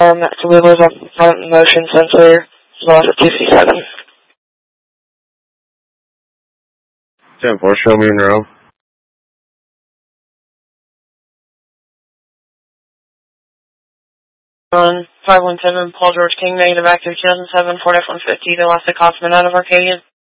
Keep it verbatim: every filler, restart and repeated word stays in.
Um, so we was up front motion sensor, as well as a two C seven. ten four, show me in row. On five one seven, Paul George King, negative active two thousand seven, Ford F one fifty, the last Cosman out of Arcadia.